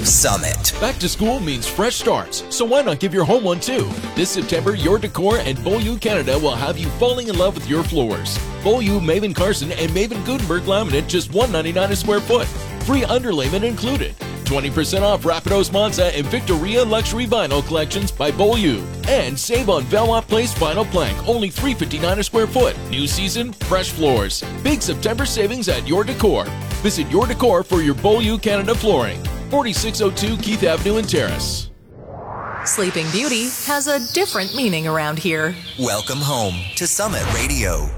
Summit. Back to school means fresh starts, so why not give your home one too? This September, Your Decor and Beaulieu Canada will have you falling in love with your floors. Beaulieu, Maven Carson, and Maven Gutenberg laminate just $199 a square foot. Free underlayment included. 20% off Rapidos Monza and Victoria Luxury Vinyl Collections by Beaulieu. And save on Velop Place Vinyl Plank, only $359 a square foot. New season, fresh floors. Big September savings at Your Decor. Visit Your Decor for your Beaulieu Canada flooring. 4602 Keith Avenue in Terrace. Sleeping Beauty has a different meaning around here. Welcome home to Summit Radio.